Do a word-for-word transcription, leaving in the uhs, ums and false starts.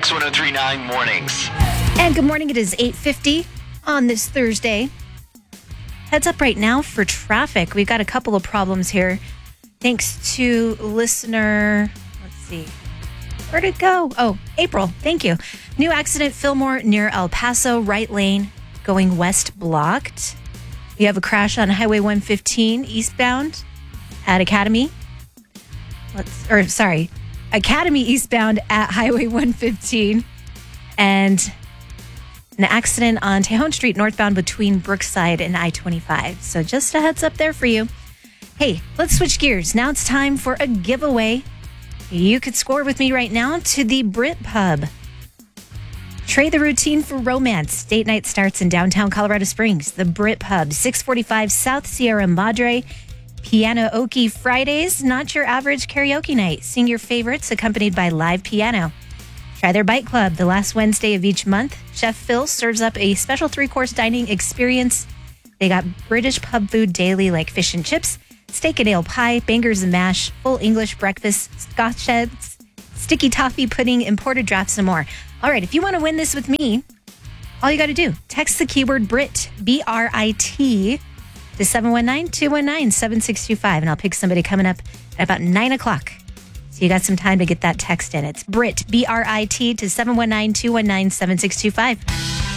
X one oh three point nine Mornings. And good morning. It is eight fifty on this Thursday. Heads up right now for traffic. We've got a couple of problems here. Thanks to listener, let's see, where'd it go? Oh, April. Thank you. New accident, Fillmore near El Paso, right lane going west blocked. You have a crash on Highway one fifteen eastbound at Academy. Let's, or sorry, Academy eastbound at Highway one fifteen. And an accident on Tejon Street northbound between Brookside and I twenty-five. So just a heads up there for you. Hey, let's switch gears. Now it's time for a giveaway. You could score with me right now to the Brit Pub. Trade the routine for romance. Date night starts in downtown Colorado Springs. The Brit Pub, six forty-five South Sierra Madre. Piano-oke Fridays, not your average karaoke night. Sing your favorites accompanied by live piano. Try their Bite Club the last Wednesday of each month. Chef Phil serves up a special three-course dining experience. They got British pub food daily like fish and chips, steak and ale pie, bangers and mash, full English breakfast, scotch eggs, sticky toffee pudding, imported drafts, and more. All right, if you want to win this with me, all you got to do, text the keyword BRIT, B R I T, to seven one nine, two one nine, seven six two five, and I'll pick somebody coming up at about nine o'clock. So you got some time to get that text in. It's BRIT, B R I T, to seven one nine, two one nine, seven six two five.